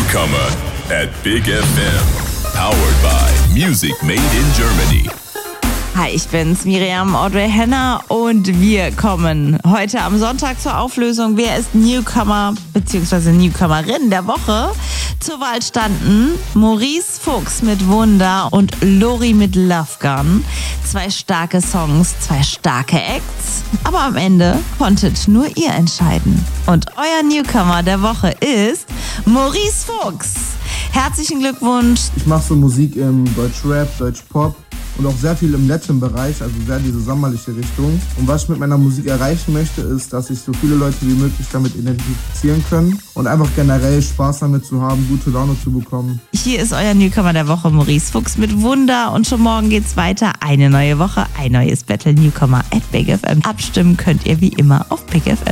Newcomer at Big FM. Powered by Music Made in Germany. Hi, ich bin's, Miriam Audrey Henner und wir kommen heute am Sonntag zur Auflösung. Wer ist Newcomer bzw. Newcomerin der Woche? Zur Wahl standen Maurice Fuchs mit Wunder und Lori mit Love Gun. 2 starke Songs, 2 starke Acts. Aber am Ende konntet nur ihr entscheiden. Und euer Newcomer der Woche ist Maurice Fuchs. Herzlichen Glückwunsch. Ich mache so Musik im Deutsch-Rap, Deutsch-Pop und auch sehr viel im Latin-Bereich, also sehr diese sommerliche Richtung. Und was ich mit meiner Musik erreichen möchte, ist, dass sich so viele Leute wie möglich damit identifizieren können und einfach generell Spaß damit zu haben, gute Laune zu bekommen. Hier ist euer Newcomer der Woche, Maurice Fuchs mit Wunder. Und schon morgen geht's weiter. Eine neue Woche, ein neues Battle Newcomer at Big FM. Abstimmen könnt ihr wie immer auf Big FM.